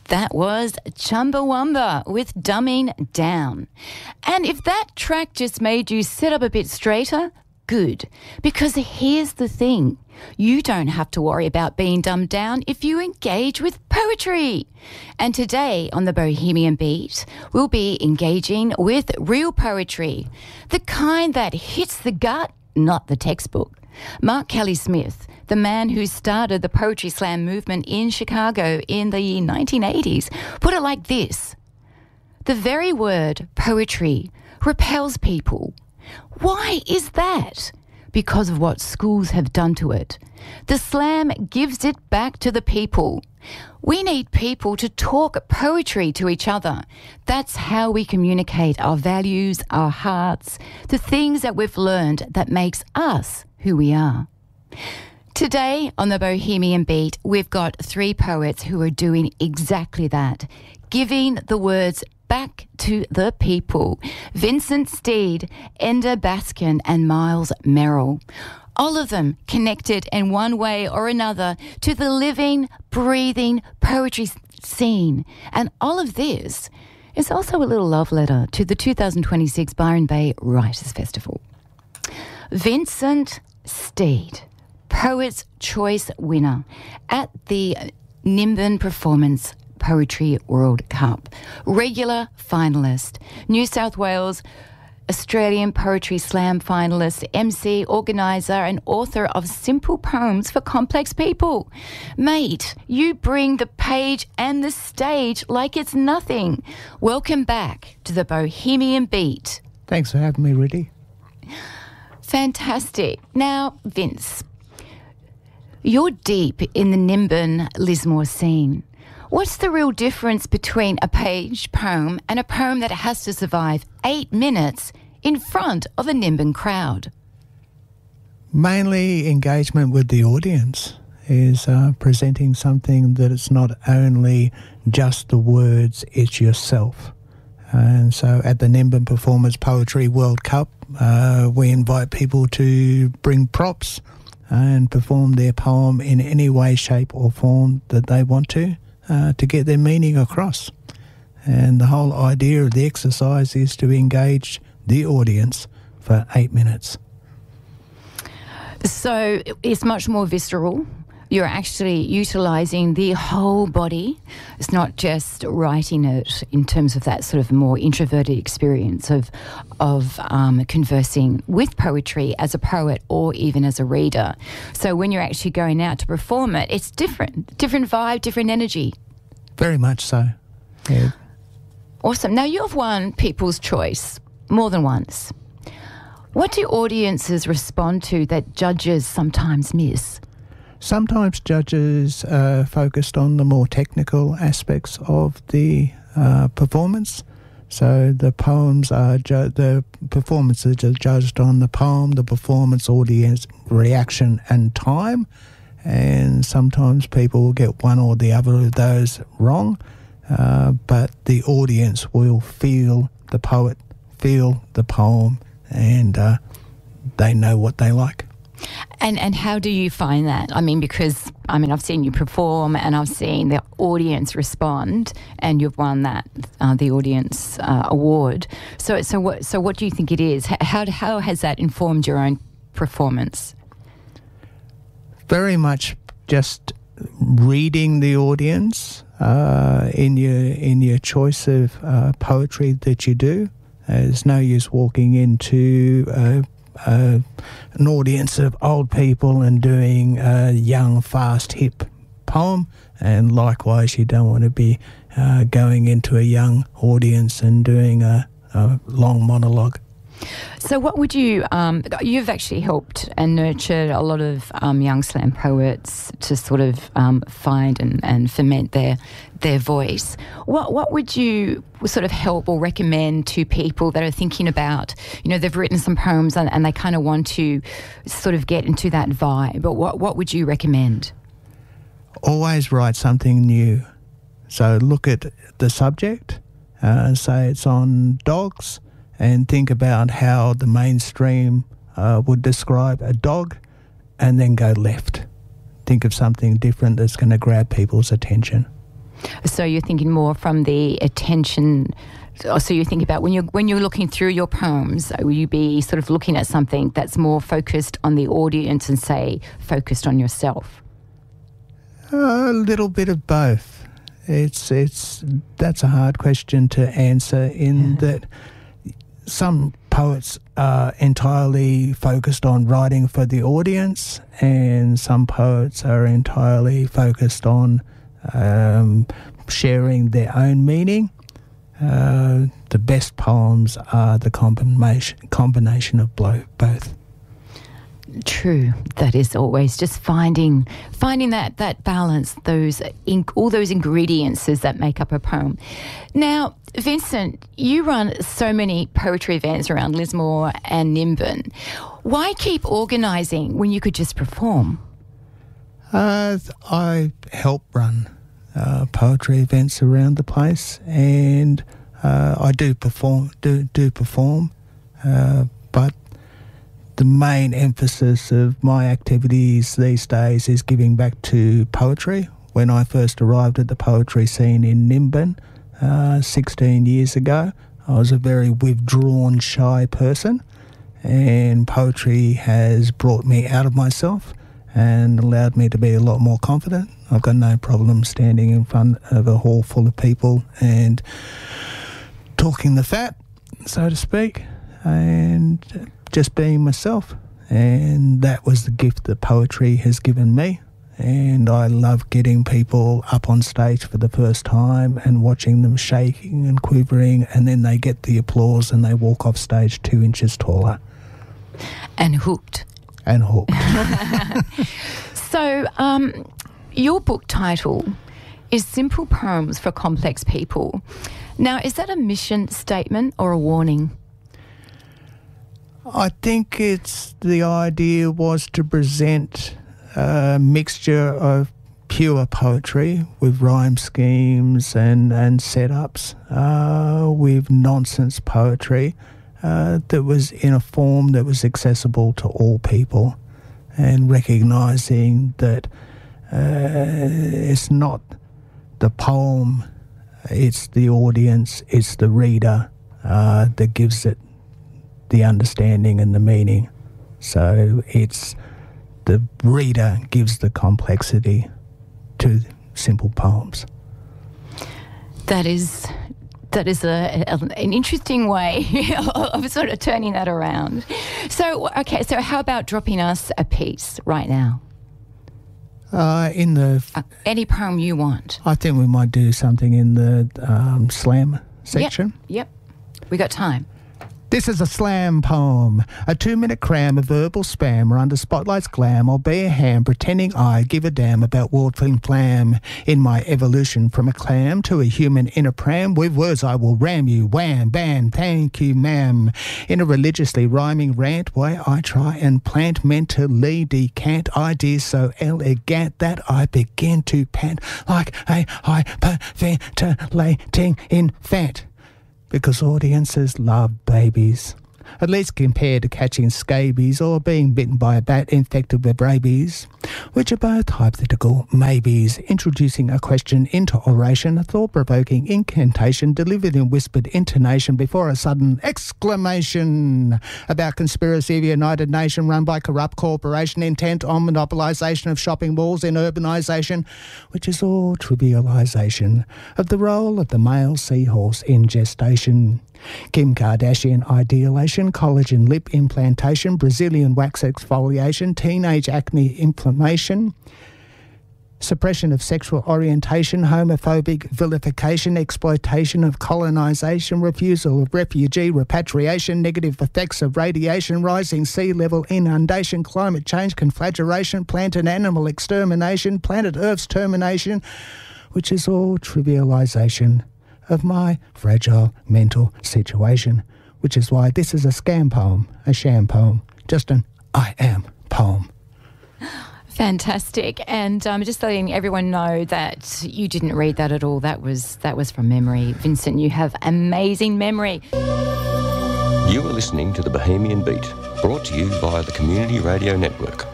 That was Chumbawamba with Dumbing Down. And if that track just made you sit up a bit straighter, good. Because here's the thing. You don't have to worry about being dumbed down if you engage with poetry. And today on the Bohemian Beat, we'll be engaging with real poetry, the kind that hits the gut, not the textbook. Mark Kelly Smith, the man who started the Poetry Slam movement in Chicago in the 1980s, put it like this. The very word poetry repels people. Why is that? Because of what schools have done to it. The slam gives it back to the people. We need people to talk poetry to each other. That's how we communicate our values, our hearts, the things that we've learned that makes us who we are. Today on the Bohemian Beat, we've got three poets who are doing exactly that, giving the words back to the people. Vincent Steed, Enda Baskin and Miles Merrill. All of them connected in one way or another to the living, breathing poetry scene. And all of this is also a little love letter to the 2026 Byron Bay Writers' Festival. Vincent Steed, Poets' Choice winner at the Nimbin Performance Poetry World Cup, regular finalist, New South Wales Australian Poetry Slam finalist, MC, organiser and author of Simple Poems for Complex People. Mate, you bring the page and the stage like it's nothing. Welcome back to the Bohemian Beat. Thanks for having me, Riddy. Fantastic. Now, Vince, you're deep in the Nimbin Lismore scene. What's the real difference between a page poem and a poem that has to survive 8 minutes in front of a Nimbin crowd? Mainly engagement with the audience is presenting something that it's not only just the words, it's yourself. And so at the Nimbin Performance Poetry World Cup, we invite people to bring props and perform their poem in any way, shape or form that they want to get their meaning across. And the whole idea of the exercise is to engage the audience for 8 minutes. So it's much more visceral. You're actually utilising the whole body. It's not just writing it in terms of that sort of more introverted experience of conversing with poetry as a poet or even as a reader. So when you're actually going out to perform it, it's different vibe, different energy. Very much so, yeah. Awesome. Now, you've won People's Choice more than once. What do audiences respond to that judges sometimes miss? Sometimes judges are focused on the more technical aspects of the performance. So the poems are the performances are judged on the poem, the performance, audience reaction and time. And sometimes people will get one or the other of those wrong. But the audience will feel the poet, feel the poem, and they know what they like. And how do you find that? I mean, because, I've seen you perform and I've seen the audience respond and you've won that, the audience award. So what do you think it is? How has that informed your own performance? Very much just reading the audience in your choice of poetry that you do. There's no use walking into an audience of old people and doing a young, fast, hip poem, and likewise you don't want to be going into a young audience and doing a long monologue. So what would you, you've actually helped and nurtured a lot of young slam poets to sort of find and ferment their voice. What would you sort of help or recommend to people that are thinking about, they've written some poems and they kind of want to sort of get into that vibe, but what would you recommend? Always write something new. So look at the subject, say it's on dogs, and think about how the mainstream would describe a dog, and then go left. Think of something different that's going to grab people's attention. So you're thinking more from the attention. So you think about when you're looking through your poems, will you be sort of looking at something that's more focused on the audience and say focused on yourself? A little bit of both. That's a hard question to answer in that some poets are entirely focused on writing for the audience, and some poets are entirely focused on sharing their own meaning. The best poems are the combination of both. True. That is always just finding that balance, all those ingredients that make up a poem. Now, Vincent, you run so many poetry events around Lismore and Nimbin. Why keep organising when you could just perform? I help run poetry events around the place, and I do perform, but the main emphasis of my activities these days is giving back to poetry. When I first arrived at the poetry scene in Nimbin 16 years ago, I was a very withdrawn, shy person, and poetry has brought me out of myself and allowed me to be a lot more confident. I've got no problem standing in front of a hall full of people and talking the fat, so to speak, and just being myself. And that was the gift that poetry has given me. And I love getting people up on stage for the first time and watching them shaking and quivering, and then they get the applause and they walk off stage 2 inches taller. And hooked. So, your book title is Simple Poems for Complex People. Now, is that a mission statement or a warning? I think the idea was to present a mixture of pure poetry with rhyme schemes and setups, with nonsense poetry that was in a form that was accessible to all people, and recognising that it's not the poem, it's the audience, it's the reader that gives it the understanding and the meaning. So it's the reader gives the complexity to simple poems. That is an interesting way of sort of turning that around. So how about dropping us a piece right now? In the any poem you want. I think we might do something in the slam section. Yep. We got time. This is a slam poem, a 2-minute cram of verbal spam, or under spotlight's glam, I'll be a ham pretending I give a damn about worldling flam. In my evolution from a clam to a human in a pram, with words I will ram you, wham, bam, thank you, ma'am. In a religiously rhyming rant, where I try and plant mentally decant ideas so elegant that I begin to pant like a hyperventilating infant. Because audiences love babies, at least compared to catching scabies or being bitten by a bat infected with rabies, which are both hypothetical maybes. Introducing a question into oration, a thought-provoking incantation delivered in whispered intonation before a sudden exclamation about conspiracy of a United Nation run by corrupt corporation intent on monopolisation of shopping malls in urbanisation, which is all trivialisation of the role of the male seahorse in gestation. Kim Kardashian ideation, collagen lip implantation, Brazilian wax exfoliation, teenage acne inflammation, suppression of sexual orientation, homophobic vilification, exploitation of colonisation, refusal of refugee repatriation, negative effects of radiation, rising sea level inundation, climate change, conflagration, plant and animal extermination, planet Earth's termination, which is all trivialisation of my fragile mental situation, which is why this is a scam poem, a sham poem, just an I am poem. Fantastic. And just letting everyone know that you didn't read that at all. That was from memory. Vincent, you have amazing memory. You are listening to The Bohemian Beat, brought to you by the Community Radio Network.